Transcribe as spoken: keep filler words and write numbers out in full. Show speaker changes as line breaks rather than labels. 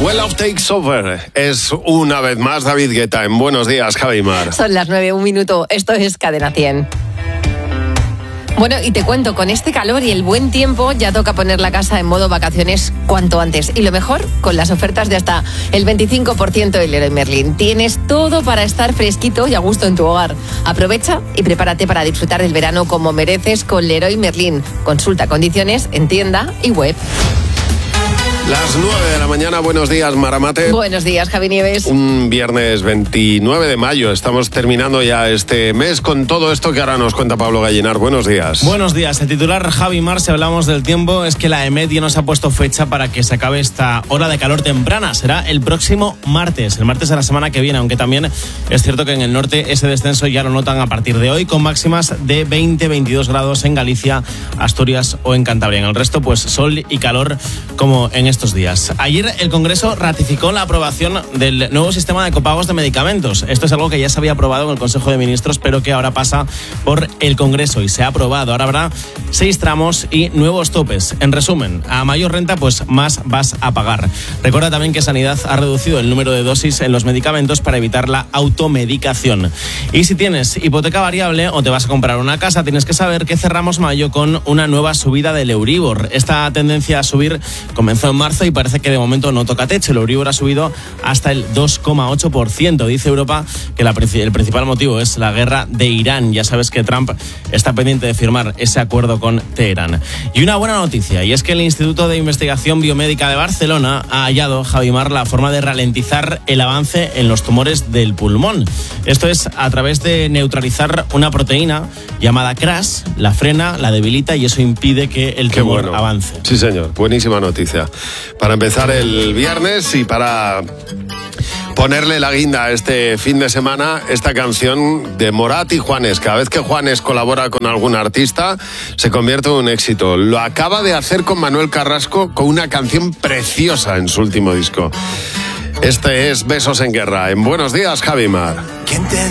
Well Love Takes Over es una vez más David Guetta en Buenos Días, Javi Mar.
Son las nueve, un minuto. Esto es Cadena cien. Bueno, y te cuento, con este calor y el buen tiempo ya toca poner la casa en modo vacaciones cuanto antes. Y lo mejor, con las ofertas de hasta el veinticinco por ciento del Leroy Merlin. Tienes todo para estar fresquito y a gusto en tu hogar. Aprovecha y prepárate para disfrutar del verano como mereces con Leroy Merlin. Consulta condiciones en tienda y web.
Las nueve de la mañana, buenos días, Maramate.
Buenos días, Javi Nieves.
Un viernes veintinueve de mayo, estamos terminando ya este mes con todo esto que ahora nos cuenta Pablo Gallinar. Buenos días.
Buenos días. El titular, Javi Mar, si hablamos del tiempo, es que la EMET ya nos ha puesto fecha para que se acabe esta ola de calor temprana. Será el próximo martes, el martes de la semana que viene, aunque también es cierto que en el norte ese descenso ya lo notan a partir de hoy, con máximas de veinte a veintidós grados en Galicia, Asturias o en Cantabria. En el resto, pues sol y calor como en estos días. Ayer el Congreso ratificó la aprobación del nuevo sistema de copagos de medicamentos. Esto es algo que ya se había aprobado en el Consejo de Ministros, pero que ahora pasa por el Congreso y se ha aprobado. Ahora habrá seis tramos y nuevos topes. En resumen, a mayor renta, pues más vas a pagar. Recuerda también que Sanidad ha reducido el número de dosis en los medicamentos para evitar la automedicación. Y si tienes hipoteca variable o te vas a comprar una casa, tienes que saber que cerramos mayo con una nueva subida del Euribor. Esta tendencia a subir comenzó en marzo y parece que de momento no toca techo. El Euribor ha subido hasta el dos coma ocho por ciento. Dice Europa que la, el principal motivo es la guerra de Irán. Ya sabes que Trump está pendiente de firmar ese acuerdo con Teherán. Y una buena noticia, y es que el Instituto de Investigación Biomédica de Barcelona ha hallado, Javi Mar, la forma de ralentizar el avance en los tumores del pulmón. Esto es a través de neutralizar una proteína llamada C R A S, la frena, la debilita y eso impide que el tumor
bueno.
avance.
Sí, señor. Buenísima noticia. Para empezar el viernes y para ponerle la guinda a este fin de semana, esta canción de Morat y Juanes. Cada vez que Juanes colabora con algún artista, se convierte en un éxito. Lo acaba de hacer con Manuel Carrasco con una canción preciosa en su último disco. Este es Besos en Guerra. En Buenos Días, Javi Mar.
¿Quién te